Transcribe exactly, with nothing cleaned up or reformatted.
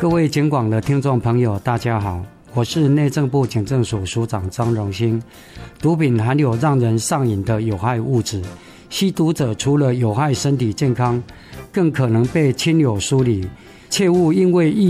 各位警广的听众朋友大家好，我是内政部警政署署长张荣兴。毒品含有让人上瘾的有害物质，吸毒者除了有害身体健康，更可能被亲友疏离，切勿因为意